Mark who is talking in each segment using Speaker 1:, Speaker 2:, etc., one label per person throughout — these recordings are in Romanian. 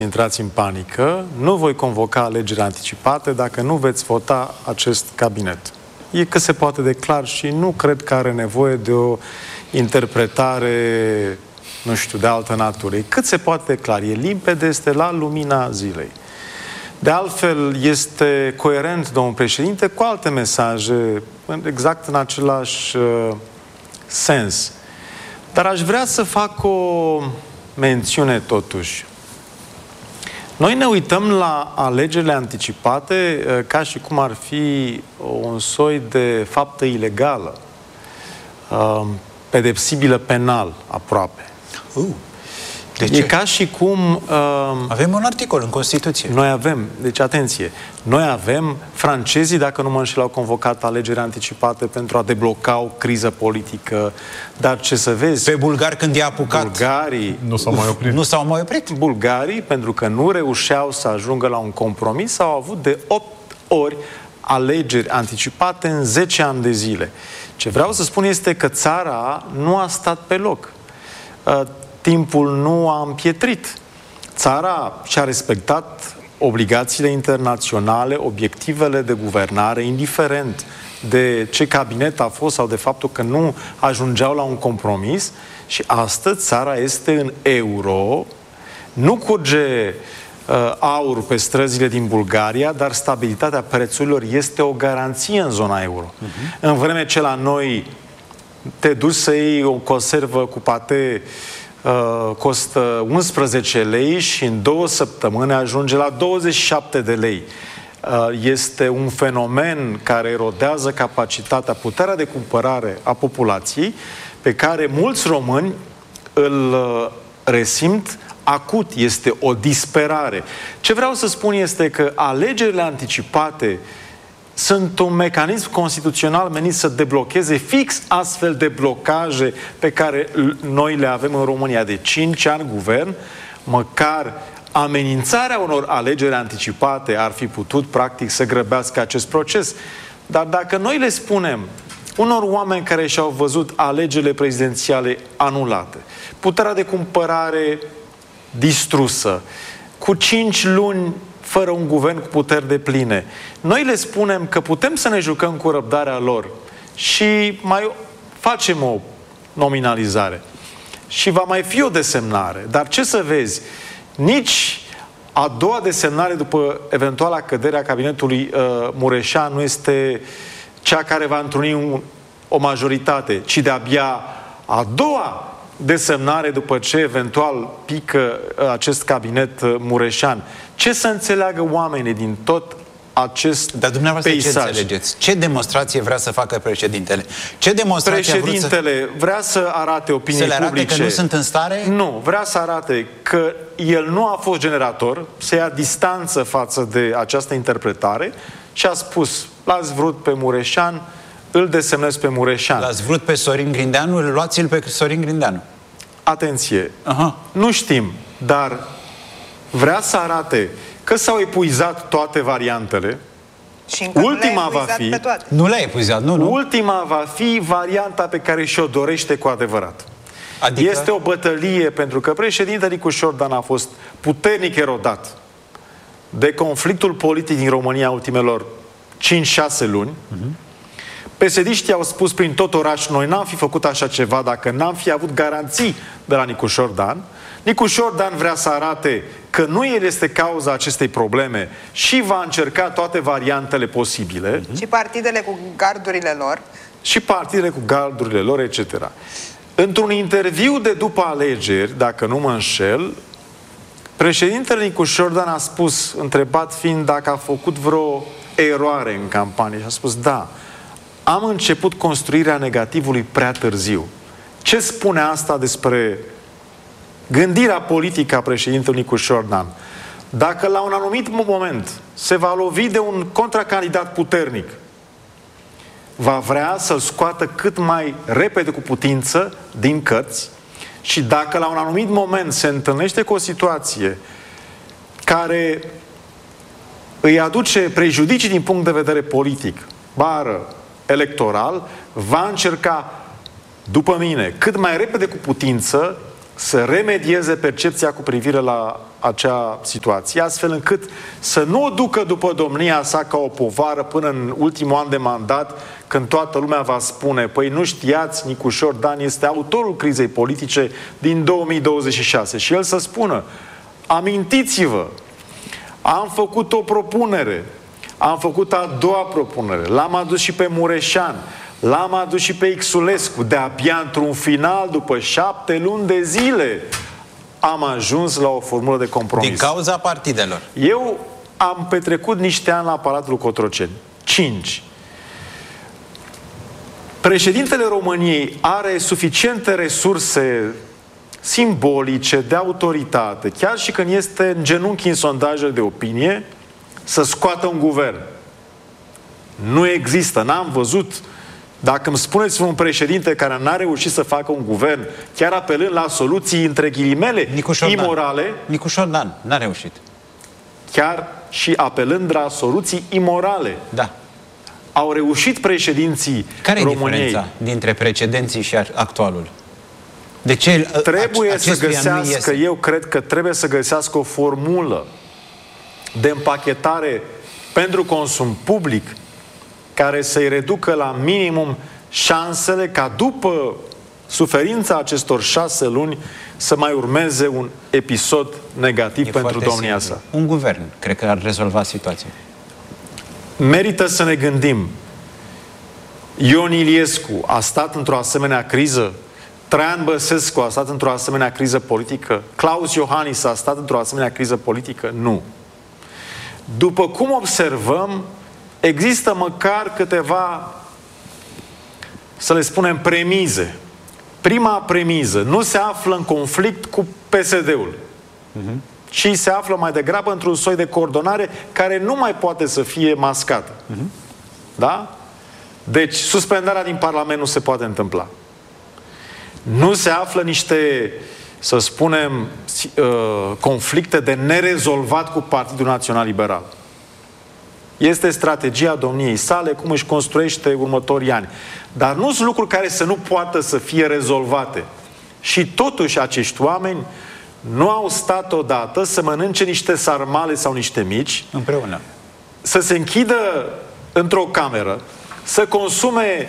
Speaker 1: Intrați în panică, nu voi convoca alegeri anticipate dacă nu veți vota acest cabinet. E cât se poate de clar și nu cred că are nevoie de o interpretare, nu știu, de altă natură. E cât se poate de clar, e limpede, este la lumina zilei. De altfel, este coerent, domnul președinte, cu alte mesaje, exact în același sens. Dar aș vrea să fac o mențiune totuși. Noi ne uităm la alegerile anticipate ca și cum ar fi un soi de faptă ilegală, pedepsibilă penal, aproape.
Speaker 2: De ce?
Speaker 1: E ca și cum...
Speaker 2: Avem un articol în Constituție.
Speaker 1: Noi avem, deci atenție, noi avem, francezii, dacă nu mă înșel, au convocat alegeri anticipate pentru a debloca o criză politică, dar ce să vezi...
Speaker 2: Pe bulgari când i-a apucat.
Speaker 1: Bulgarii...
Speaker 3: Nu s-au mai oprit.
Speaker 2: Nu s-au mai oprit.
Speaker 1: Bulgarii, pentru că nu reușeau să ajungă la un compromis, au avut de 8 ori alegeri anticipate în 10 ani de zile. Ce vreau să spun este că țara nu a stat pe loc. Timpul nu a împietrit. Țara și-a respectat obligațiile internaționale, obiectivele de guvernare, indiferent de ce cabinet a fost sau de faptul că nu ajungeau la un compromis, și astăzi țara este în euro, nu curge aur pe străzile din Bulgaria, dar stabilitatea prețurilor este o garanție în zona euro. În vreme ce la noi te duci să iei o conservă cu pate costă 11 lei și în 2 săptămâni ajunge la 27 de lei. Este un fenomen care erodează capacitatea, puterea de cumpărare a populației, pe care mulți români îl resimt acut. Este o disperare. Ce vreau să spun este că alegerile anticipate sunt un mecanism constituțional menit să deblocheze fix astfel de blocaje pe care noi le avem în România de 5 ani guvern. Măcar amenințarea unor alegeri anticipate ar fi putut practic să grăbească acest proces. Dar dacă noi le spunem unor oameni care și-au văzut alegerile prezidențiale anulate, puterea de cumpărare distrusă, cu 5 luni fără un guvern cu puteri depline, noi le spunem că putem să ne jucăm cu răbdarea lor și mai facem o nominalizare. Și va mai fi o desemnare. Dar ce să vezi? Nici a doua desemnare după eventuala cădere a cabinetului Mureșan nu este cea care va întruni o majoritate, ci de-abia a doua desemnare după ce eventual pică acest cabinet Mureșan. Ce să înțeleagă oamenii din tot acest
Speaker 2: Dar dumneavoastră
Speaker 1: peisaj?
Speaker 2: Ce înțelegeți? Ce demonstrație vrea să facă președintele? Ce demonstrație
Speaker 1: Președintele vrea să arate opiniei publice.
Speaker 2: Să le arate că nu sunt în stare?
Speaker 1: Nu, vrea să arate că el nu a fost generator, să ia distanță față de această interpretare și a spus, l-ați vrut pe Mureșan, îl desemnez pe Mureșan.
Speaker 2: L-ați vrut pe Sorin Grindeanu, luați-l pe Sorin Grindeanu.
Speaker 1: Atenție, nu știm, dar vrea să arate că s-au epuizat toate variantele.
Speaker 4: Și încă ultima va fi pe toate.
Speaker 2: Nu le-a epuizat, nu?
Speaker 1: Ultima va fi varianta pe care și-o dorește cu adevărat.
Speaker 2: Adică?
Speaker 1: Este o bătălie, pentru că președintele Nicu Dan a fost puternic erodat de conflictul politic din România ultimelor 5-6 luni. PSD-știi au spus prin tot oraș, noi n-am fi făcut așa ceva dacă n-am fi avut garanții de la Nicu Dan. Nicu Dan vrea să arate că nu el este cauza acestei probleme și va încerca toate variantele posibile.
Speaker 4: Și partidele cu gardurile lor.
Speaker 1: Și partidele cu gardurile lor, etc. Într-un interviu de după alegeri, dacă nu mă înșel, președintele Nicu Dan a spus, întrebat fiind dacă a făcut vreo eroare în campanie, și a spus, da, am început construirea negativului prea târziu. Ce spune asta despre gândirea politică a președintelui Nicu Dan? Dacă la un anumit moment se va lovi de un contracandidat puternic, va vrea să-l scoată cât mai repede cu putință din cărți, și dacă la un anumit moment se întâlnește cu o situație care îi aduce prejudicii din punct de vedere politic, bară electoral, va încerca, după mine, cât mai repede cu putință să remedieze percepția cu privire la acea situație, astfel încât să nu o ducă după domnia sa ca o povară până în ultimul an de mandat, când toată lumea va spune: păi nu știați, Nicușor Dan este autorul crizei politice din 2026. Și el să spună: amintiți-vă, am făcut o propunere, am făcut a doua propunere, l-am adus și pe Mureșan, l-am adus și pe Xulescu, de-abia într-un final, după 7 luni de zile, am ajuns la o formulă de compromis.
Speaker 2: Din cauza partidelor.
Speaker 1: Eu am petrecut niște ani la Palatul Cotroceni. 5. Președintele României are suficiente resurse simbolice, de autoritate, chiar și când este în genunchi în sondajele de opinie, să scoată un guvern. Nu există, n-am văzut. Dacă îmi spuneți un președinte care n-a reușit să facă un guvern, chiar apelând la soluții între ghilimele imorale...
Speaker 2: Nicușor Dan n-a reușit.
Speaker 1: Chiar și apelând la soluții imorale.
Speaker 2: Da.
Speaker 1: Au reușit președinții României.
Speaker 2: Care e diferența dintre precedenții și actualul? De ce
Speaker 1: trebuie să găsească, eu cred că trebuie să găsească o formulă de împachetare pentru consum public care să-i reducă la minimum șansele ca după suferința acestor 6 luni să mai urmeze un episod negativ pentru domnia sa.
Speaker 2: Un guvern, cred că ar rezolva situația.
Speaker 1: Merită să ne gândim. Ion Iliescu a stat într-o asemenea criză? Traian Băsescu a stat într-o asemenea criză politică? Claus Iohannis a stat într-o asemenea criză politică? Nu. După cum observăm, există măcar câteva, să le spunem, premize. Prima premiză: nu se află în conflict cu PSD-ul, ci se află mai degrabă într-un soi de coordonare care nu mai poate să fie mascată. Da? Deci, suspendarea din Parlament nu se poate întâmpla. Nu se află niște, să spunem, conflicte de nerezolvat cu Partidul Național Liberal. Este strategia domniei sale, cum își construiește următorii ani. Dar nu sunt lucruri care să nu poată să fie rezolvate. Și totuși acești oameni nu au stat odată să mănânce niște sarmale sau niște mici,
Speaker 2: împreună,
Speaker 1: să se închidă într-o cameră, să consume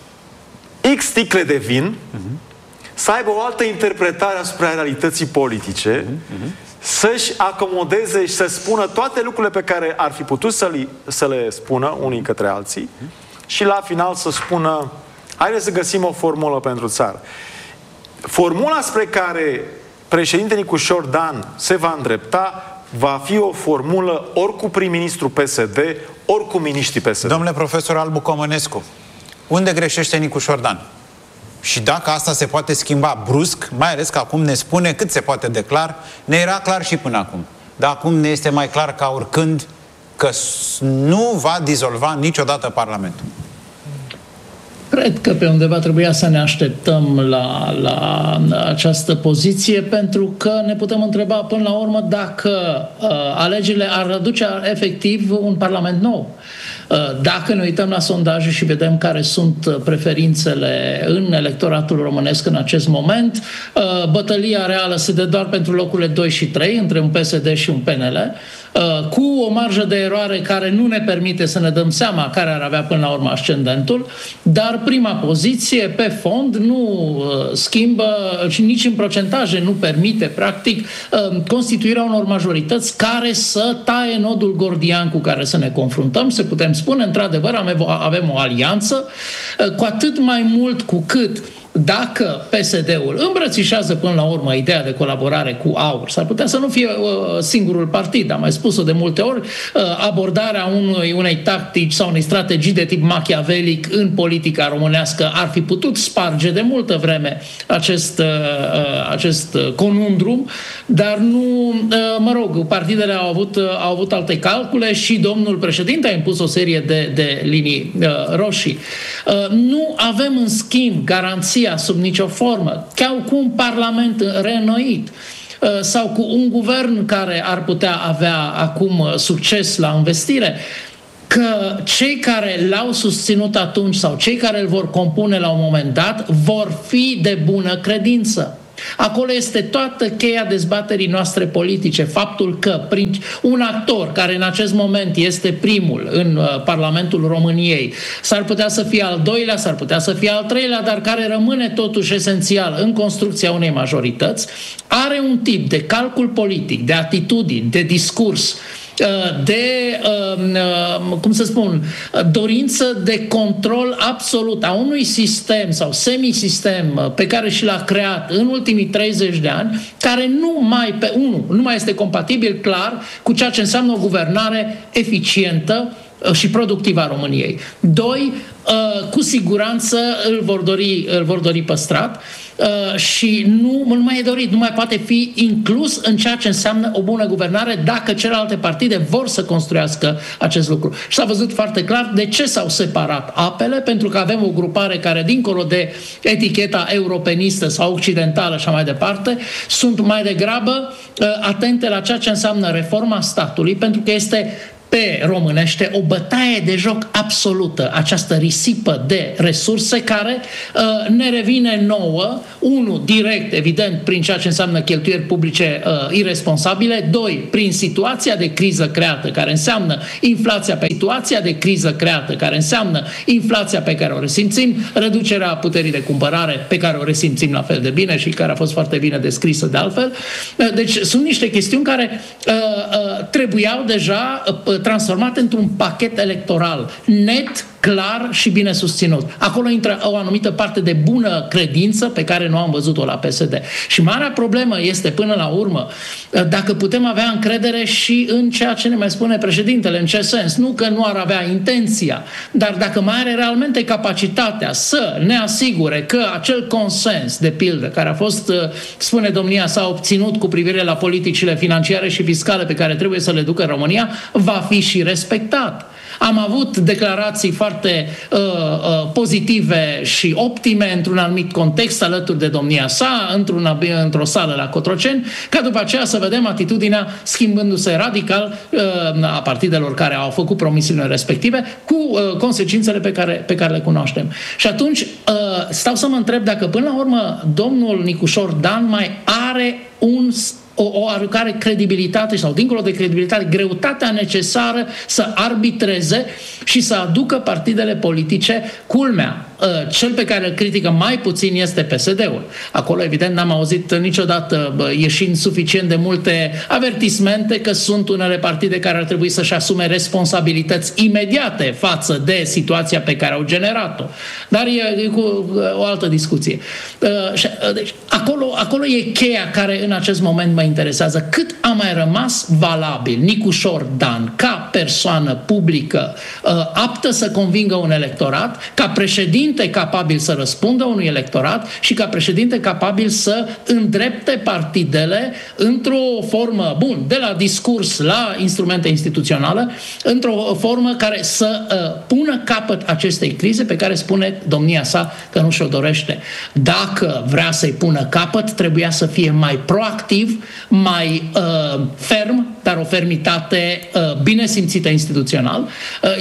Speaker 1: X sticle de vin, să aibă o altă interpretare asupra realității politice, să-și acomodeze și să spună toate lucrurile pe care ar fi putut să le spună unii către alții și la final să spună: haideți să găsim o formulă pentru țară. Formula spre care președintele Nicușor Dan se va îndrepta va fi o formulă ori cu prim-ministru PSD, ori cu miniștrii PSD.
Speaker 2: Domnule profesor Albu Comănescu, unde greșește Nicușor Dan? Și dacă asta se poate schimba brusc, mai ales că acum ne spune cât se poate de clar, ne era clar și până acum, dar acum ne este mai clar ca oricând că nu va dizolva niciodată Parlamentul.
Speaker 3: Cred că pe undeva trebuia să ne așteptăm la această poziție, pentru că ne putem întreba până la urmă dacă alegerile ar aduce efectiv un parlament nou. Dacă ne uităm la sondaje și vedem care sunt preferințele în electoratul românesc în acest moment, bătălia reală se dă doar pentru locurile 2 și 3, între un PSD și un PNL, cu o marjă de eroare care nu ne permite să ne dăm seama care ar avea până la urmă ascendentul, dar prima poziție pe fond nu schimbă și nici în procentaje nu permite practic constituirea unor majorități care să taie nodul gordian cu care să ne confruntăm. Se putem spune, într-adevăr, avem o alianță, cu atât mai mult cu cât dacă PSD-ul îmbrățișează până la urmă ideea de colaborare cu AUR, s-ar putea să nu fie singurul partid, am mai spus-o de multe ori, abordarea unei tactici sau unei strategii de tip machiavelic în politica românească ar fi putut sparge de multă vreme acest conundrum, dar nu, mă rog, partidele au avut alte calcule și domnul președinte a impus o serie de linii roșii. Nu avem, în schimb, garanția sub nicio formă, chiar cu un parlament reînnoit sau cu un guvern care ar putea avea acum succes la investire, că cei care l-au susținut atunci sau cei care îl vor compune la un moment dat vor fi de bună credință. Acolo este toată cheia dezbaterii noastre politice. Faptul că un actor care în acest moment este primul în Parlamentul României, s-ar putea să fie al doilea, s-ar putea să fie al treilea, dar care rămâne totuși esențial în construcția unei majorități, are un tip de calcul politic, de atitudini, de discurs, de, cum să spun, dorință de control absolut a unui sistem sau semisistem pe care și l-a creat în ultimii 30 de ani, care nu mai este compatibil clar cu ceea ce înseamnă o guvernare eficientă și productivă a României. Doi, cu siguranță îl vor dori păstrat și nu mai e dorit, nu mai poate fi inclus în ceea ce înseamnă o bună guvernare dacă celelalte partide vor să construiască acest lucru. Și s-a văzut foarte clar de ce s-au separat apele, pentru că avem o grupare care, dincolo de eticheta europenistă sau occidentală și mai departe, sunt mai degrabă atente la ceea ce înseamnă reforma statului, pentru că este pe românește o bătaie de joc absolută, această risipă de resurse care ne revine nouă, unu, direct, evident, prin ceea ce înseamnă cheltuieli publice irresponsabile, doi, prin situația de criză creată, care înseamnă inflația inflația pe care o resimțim, reducerea puterii de cumpărare pe care o resimțim la fel de bine și care a fost foarte bine descrisă de altfel. Deci sunt niște chestiuni care trebuiau deja transformate într-un pachet electoral net, clar și bine susținut. Acolo intră o anumită parte de bună credință pe care nu am văzut-o la PSD. Și marea problemă este, până la urmă, dacă putem avea încredere și în ceea ce ne mai spune președintele, în ce sens? Nu că nu ar avea intenția, dar dacă mai are realmente capacitatea să ne asigure că acel consens, de pildă, care a fost, spune domnia sa, obținut cu privire la politicile financiare și fiscale pe care trebuie să le ducă România, va fi și respectat. Am avut declarații foarte pozitive și optime într-un anumit context alături de domnia sa, într-o sală la Cotroceni, ca după aceea să vedem atitudinea schimbându-se radical a partidelor care au făcut promisiunile respective, cu consecințele pe care le cunoaștem. Și atunci stau să mă întreb dacă până la urmă domnul Nicușor Dan mai are o oarecare credibilitate sau, dincolo de credibilitate, greutatea necesară să arbitreze și să aducă partidele politice. Culmea, cel pe care îl critică mai puțin este PSD-ul. Acolo, evident, n-am auzit niciodată ieșind suficient de multe avertismente că sunt unele partide care ar trebui să-și asume responsabilități imediate față de situația pe care au generat-o. Dar e cu o altă discuție. Deci, acolo e cheia care în acest moment mă interesează. Cât a mai rămas valabil Nicușor Dan ca persoană publică aptă să convingă un electorat, ca președinte capabil să răspundă unui electorat și ca președinte capabil să îndrepte partidele într-o formă, bun, de la discurs la instrumente instituționale, într-o formă care să pună capăt acestei crize pe care spune domnia sa că nu și-o dorește. Dacă vrea să-i pună capăt, trebuia să fie mai proactiv, mai ferm, dar o fermitate bine simțită instituțional.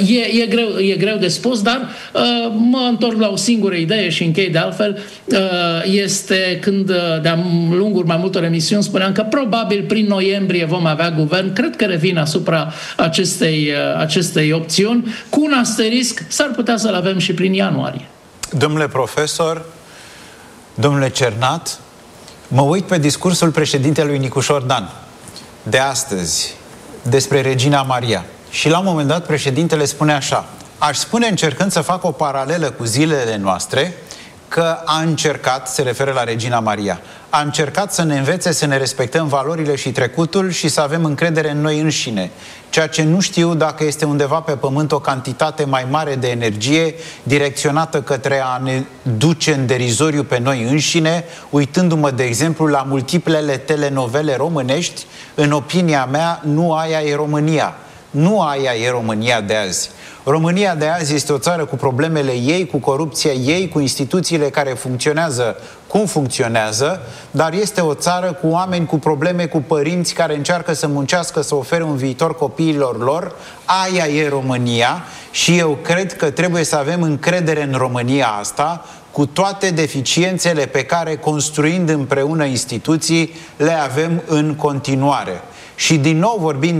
Speaker 3: E greu de spus, dar mă întorc la o singură idee și închei de altfel. Este când de-a lunguri mai multor emisiuni spuneam că probabil prin noiembrie vom avea guvern. Cred că revin asupra acestei opțiuni. Cu un asterisc, s-ar putea să-l avem și prin ianuarie.
Speaker 2: Domnule profesor, domnule Cernat, mă uit pe discursul președintelui Nicușor Dan de astăzi despre Regina Maria și la un moment dat președintele spune așa: aș spune, încercând să fac o paralelă cu zilele noastre, că a încercat, se referă la Regina Maria, a încercat să ne învețe să ne respectăm valorile și trecutul și să avem încredere în noi înșine. Ceea ce nu știu dacă este undeva pe pământ o cantitate mai mare de energie direcționată către a ne duce în derizoriu pe noi înșine, uitându-mă, de exemplu, la multiplele telenovele românești. În opinia mea, nu aia e România. Nu aia e România de azi. România de azi este o țară cu problemele ei, cu corupția ei, cu instituțiile care funcționează cum funcționează, dar este o țară cu oameni cu probleme, cu părinți care încearcă să muncească, să ofere un viitor copiilor lor. Aia e România și eu cred că trebuie să avem încredere în România asta, cu toate deficiențele pe care, construind împreună instituții, le avem în continuare. Și din nou vorbim